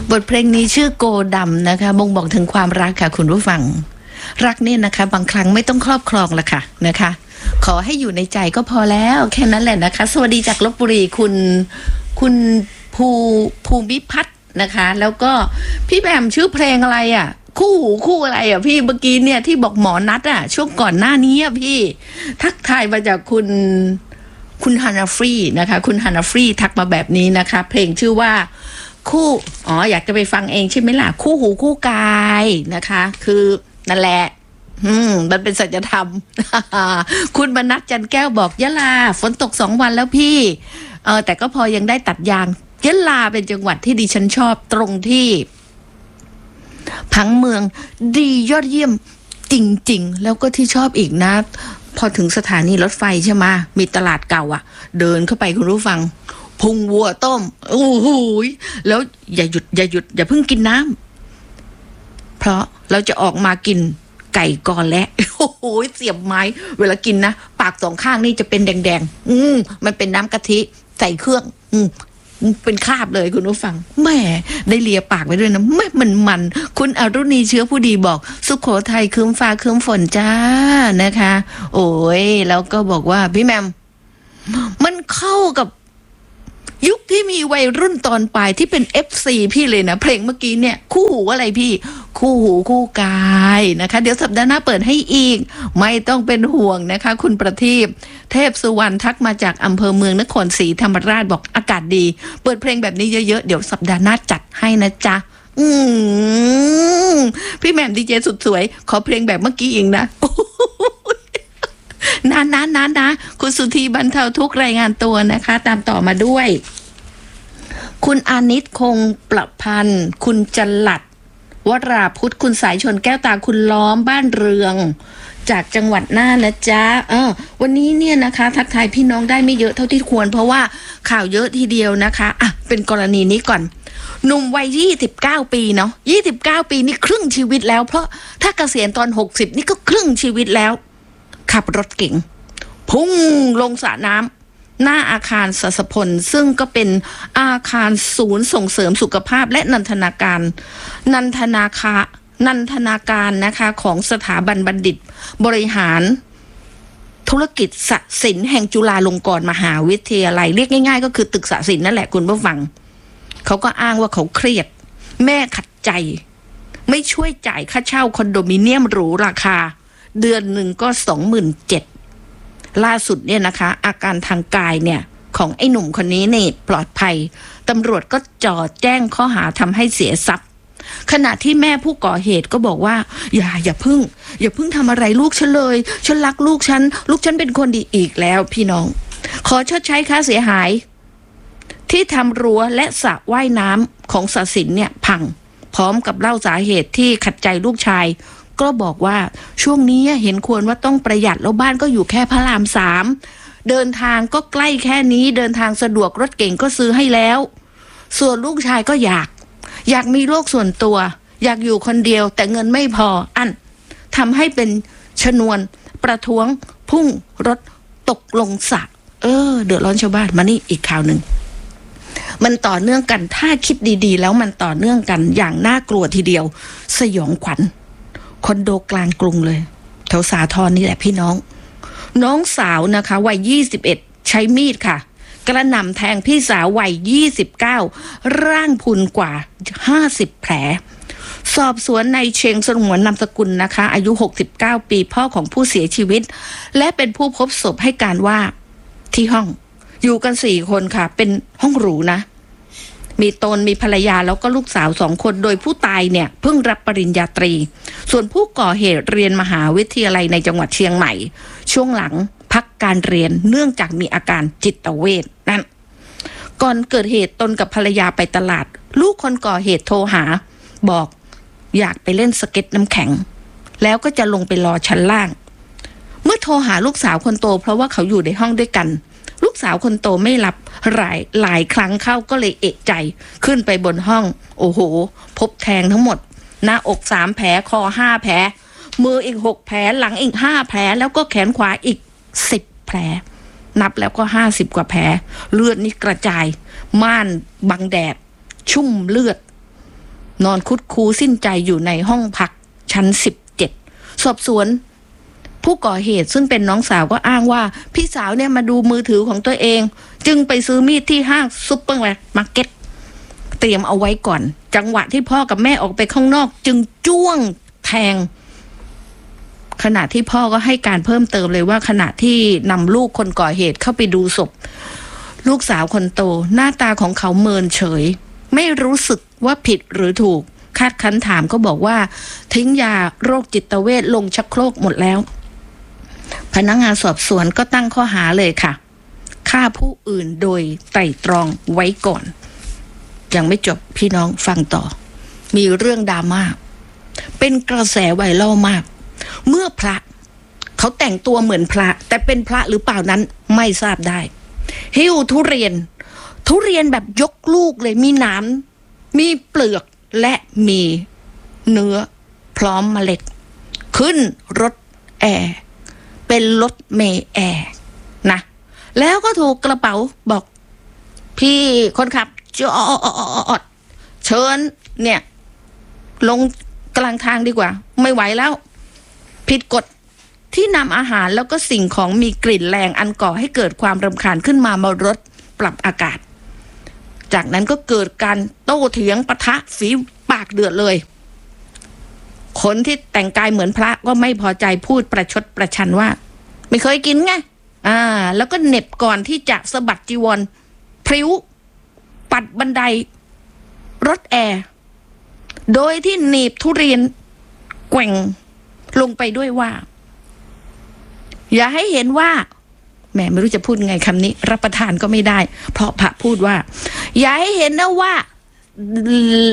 บทเพลงนี้ชื่อโกดำนะคะบ่งบอกถึงความรักค่ะคุณผู้ฟังรักเนี่ยนะคะบางครั้งไม่ต้องครอบครองละค่ะนะคะขอให้อยู่ในใจก็พอแล้วแค่นั้นแหละนะคะสวัสดีจากลพบุรีคุณภูมิพัฒน์นะคะแล้วก็พี่แบมชื่อเพลงอะไรอ่ะคู่หูคู่อะไรอ่ะพี่เมื่อกี้เนี่ยที่บอกหมอนัดอ่ะช่วงก่อนหน้านี้อ่ะพี่ทักทายมาจากคุณฮานาฟรีนะคะคุณฮานาฟรีทักมาแบบนี้นะคะเพลงชื่อว่าคู่อยากจะไปฟังเองใช่ไหมล่ะคู่หูคู่กายนะคะคือนั่นแหละมันเป็นสัจธรรม คุณมนัสจันแก้วบอกยะลาฝนตก2 วันแล้วพี่แต่ก็พอยังได้ตัดยางยะลาเป็นจังหวัดที่ดิฉันชอบตรงที่ผังเมืองดียอดเยี่ยมจริงๆแล้วก็ที่ชอบอีกนะพอถึงสถานีรถไฟใช่ไหมมีตลาดเก่าอ่ะเดินเข้าไปคุณผู้ฟังพุงวัวต้มโอ้โหแล้วอย่าหยุดอย่าเพิ่งกินน้ำเพราะเราจะออกมากินไก่ก่อนและโอ้โหเสียบไม้เวลากินนะปาก2 ข้างนี่จะเป็นแดงๆมันเป็นน้ำกะทิใส่เครื่องเป็นคราบเลยคุณผู้ฟังแม่ได้เลียปากไปด้วยนะแม่มันคุณอรุณีเชื้อผู้ดีบอกสุโขทัยคืมฟ้าคืมฝนจ้านะคะโอ้ยแล้วก็บอกว่าพี่แมมมันเข้ากับยุคที่มีวัยรุ่นตอนปลายที่เป็น FC พี่เลยนะเพลงเมื่อกี้เนี่ยคู่หูอะไรพี่คู่หูคู่กายนะคะเดี๋ยวสัปดาห์หน้าเปิดให้อีกไม่ต้องเป็นห่วงนะคะคุณประทีปเทพสุวรรณทักมาจากอำเภอเมืองนครศรีธรรมราชบอกอากาศดีเปิดเพลงแบบนี้เยอะๆเดี๋ยวสัปดาห์หน้าจัดให้นะจ๊ะพี่แหม่มดีเจสุดสวยขอเพลงแบบเมื่อกี้อีกนะนะคุณสุธีบรรเทาทุกรายงานตัวนะคะตามต่อมาด้วยคุณอานิตคงประพันธ์คุณจลัดวราพุทธคุณสายชนแก้วตาคุณล้อมบ้านเรืองจากจังหวัดน่านนะจ๊ะวันนี้เนี่ยนะคะทักทายพี่น้องได้ไม่เยอะเท่าที่ควรเพราะว่าข่าวเยอะทีเดียวนะคะเป็นกรณีนี้ก่อนหนุ่มวัย29 ปีเนาะ29 ปีนี่ครึ่งชีวิตแล้วเพราะถ้าเกษียณตอน60นี่ก็ครึ่งชีวิตแล้วขับรถเก๋งพุ่งลงสระน้ำหน้าอาคารสัสพลซึ่งก็เป็นอาคารศูนย์ส่งเสริมสุขภาพและนันทนาการนะคะของสถาบันบัณฑิตบริหารธุรกิจสศิลป์แห่งจุฬาลงกรณ์มหาวิทยาลัยเรียกง่ายๆก็คือตึกสศิลป์นั่นแหละคุณผู้ฟังเขาก็อ้างว่าเขาเครียดแม่ขัดใจไม่ช่วยจ่ายค่าเช่าคอนโดมิเนียมหรูราคาเดือนหนึ่งก็ 27,000 ล่าสุดเนี่ยนะคะอาการทางกายเนี่ยของไอ้หนุ่มคนนี้นี่ปลอดภัยตำรวจก็จ่อแจ้งข้อหาทำให้เสียทรัพย์ขณะที่แม่ผู้ก่อเหตุก็บอกว่าอย่าเพิ่งทำอะไรลูกฉันเลยฉันรักลูกฉันเป็นคนดีอีกแล้วพี่น้องขอชดใช้ค่าเสียหายที่ทำรั้วและสระว่ายน้ำของศศิลป์เนี่ยพังพร้อมกับเล่าสาเหตุที่ขัดใจลูกชายก็บอกว่าช่วงนี้เห็นควรว่าต้องประหยัดแล้วบ้านก็อยู่แค่พระราม3เดินทางก็ใกล้แค่นี้เดินทางสะดวกรถเก่งก็ซื้อให้แล้วส่วนลูกชายก็อยากมีโลกส่วนตัวอยากอยู่คนเดียวแต่เงินไม่พอทำให้เป็นชนวนประท้วงพุ่งรถตกลงสระเดือดร้อนชาวบ้านมานี่อีกข่าวหนึ่งมันต่อเนื่องกันถ้าคิดดีๆแล้วมันต่อเนื่องกันอย่างน่ากลัวทีเดียวสยองขวัญคอนโดกลางกรุงเลยแถวสาทรนี่แหละพี่น้องสาวนะคะวัย21ใช้มีดค่ะกระหน่ำแทงพี่สาววัย29ร่างพุนกว่า50แผลสอบสวนในเชงสงวนนามสกุลนะคะอายุ69ปีพ่อของผู้เสียชีวิตและเป็นผู้พบศพให้การว่าที่ห้องอยู่กัน4 คนค่ะเป็นห้องหรูนะมีตนมีภรรยาแล้วก็ลูกสาว2 คนโดยผู้ตายเนี่ยเพิ่งรับปริญญาตรีส่วนผู้ก่อเหตุเรียนมหาวิทยาลัยในจังหวัดเชียงใหม่ช่วงหลังพักการเรียนเนื่องจากมีอาการจิตเวชนั่นก่อนเกิดเหตุตนกับภรรยาไปตลาดลูกคนก่อเหตุโทรหาบอกอยากไปเล่นสเก็ตน้ำแข็งแล้วก็จะลงไปรอชั้นล่างเมื่อโทรหาลูกสาวคนโตเพราะว่าเขาอยู่ในห้องด้วยกันลูกสาวคนโตไม่รับหลายครั้งเข้าก็เลยเอะใจขึ้นไปบนห้องโอ้โหพบแทงทั้งหมดหน้าอก3 แผลคอ5 แผลมืออีก6 แผลหลังอีก5 แผลแล้วก็แขนขวาอีก10 แผลนับแล้วก็50 กว่าแผลเลือดนี่กระจายม่านบังแดดชุ่มเลือดนอนคุดคู้สิ้นใจอยู่ในห้องพักชั้น17สอบสวนผู้ก่อเหตุซึ่งเป็นน้องสาวก็อ้างว่าพี่สาวเนี่ยมาดูมือถือของตัวเองจึงไปซื้อมีดที่ห้างซุปเปอร์มาร์เก็ตเตรียมเอาไว้ก่อนจังหวะที่พ่อกับแม่ออกไปข้างนอกจึงจ้วงแทงขณะที่พ่อก็ให้การเพิ่มเติมเลยว่าขณะที่นำลูกคนก่อเหตุเข้าไปดูศพลูกสาวคนโตหน้าตาของเขาเมินเฉยไม่รู้สึกว่าผิดหรือถูกคาดคั้นถามก็บอกว่าทิ้งยาโรคจิตเวชลงชักโครกหมดแล้วพนักงานสอบสวนก็ตั้งข้อหาเลยค่ะฆ่าผู้อื่นโดยไตร่ตรองไว้ก่อนยังไม่จบพี่น้องฟังต่อมีเรื่องดราม่าเป็นกระแสไวรัลมากเมื่อพระเขาแต่งตัวเหมือนพระแต่เป็นพระหรือเปล่านั้นไม่ทราบได้หิ้วทุเรียนแบบยกลูกเลยมีหนามมีเปลือกและมีเนื้อพร้อมเมล็ดขึ้นรถแอร์เป็นรถเมล์แอร์นะแล้วก็ถูกกระเป๋าบอกพี่คนขับจอดเชิญเนี่ยลงกลางทางดีกว่าไม่ไหวแล้วผิดกฎที่นำอาหารแล้วก็สิ่งของมีกลิ่นแรงอันก่อให้เกิดความรำคาญขึ้นมารถปรับอากาศจากนั้นก็เกิดการโต้เถียงปะทะฝีปากเดือดเลยคนที่แต่งกายเหมือนพระก็ไม่พอใจพูดประชดประชันว่าไม่เคยกินไงแล้วก็เหน็บก่อนที่จะสะบัดจีวรพริ้วปัดบันไดรถแอร์โดยที่หนีบทุเรียนแกว่งลงไปด้วยว่าอย่าให้เห็นว่าแหมไม่รู้จะพูดไงคำนี้รับประทานก็ไม่ได้เพราะพระพูดว่าอย่าให้เห็นนะว่า